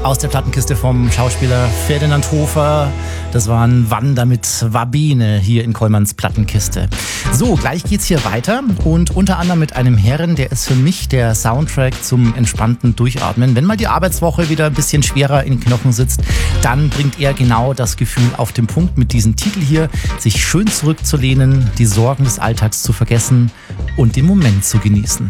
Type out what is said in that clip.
Aus der Plattenkiste vom Schauspieler Ferdinand Hofer. Das war ein Wander mit Wabine hier in Kollmanns Plattenkiste. So, gleich geht's hier weiter und unter anderem mit einem Herren, der ist für mich der Soundtrack zum entspannten Durchatmen. Wenn mal die Arbeitswoche wieder ein bisschen schwerer in den Knochen sitzt, dann bringt er genau das Gefühl auf den Punkt mit diesem Titel hier, sich schön zurückzulehnen, die Sorgen des Alltags zu vergessen und den Moment zu genießen.